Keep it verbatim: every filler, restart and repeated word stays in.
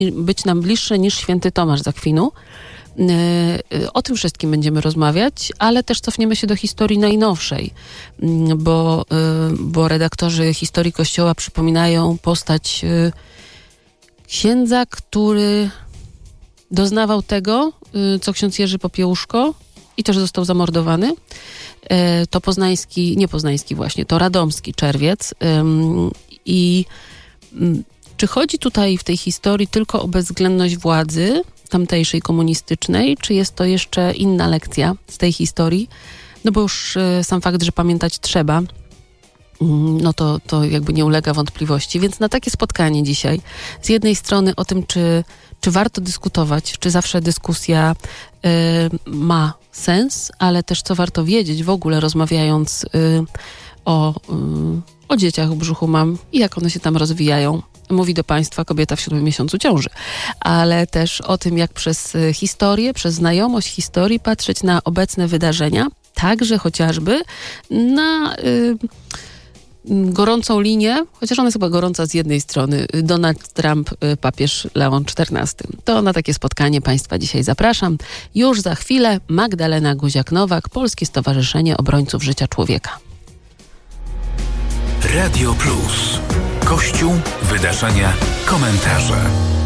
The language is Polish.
być nam bliższe niż święty Tomasz z Akwinu. O tym wszystkim będziemy rozmawiać, ale też cofniemy się do historii najnowszej, bo, bo redaktorzy historii Kościoła przypominają postać księdza, który doznawał tego, co ksiądz Jerzy Popiełuszko i też został zamordowany. To poznański, nie poznański właśnie, to radomski Czerwiec. I czy chodzi tutaj w tej historii tylko o bezwzględność władzy tamtejszej komunistycznej, czy jest to jeszcze inna lekcja z tej historii? No bo już sam fakt, że pamiętać trzeba, no to, to jakby nie ulega wątpliwości. Więc na takie spotkanie dzisiaj, z jednej strony o tym, czy, czy warto dyskutować, czy zawsze dyskusja y, ma sens, ale też co warto wiedzieć w ogóle, rozmawiając y, o, y, o dzieciach w brzuchu mam i jak one się tam rozwijają. Mówi do Państwa kobieta w siódmym miesiącu ciąży, ale też o tym, jak przez historię, przez znajomość historii patrzeć na obecne wydarzenia, także chociażby na y, gorącą linię, chociaż ona jest chyba gorąca z jednej strony, Donald Trump, y, papież Leon czternasty. To na takie spotkanie Państwa dzisiaj zapraszam. Już za chwilę Magdalena Guziak-Nowak, Polskie Stowarzyszenie Obrońców Życia Człowieka. Radio Plus. Kościół, wydarzenia, komentarze.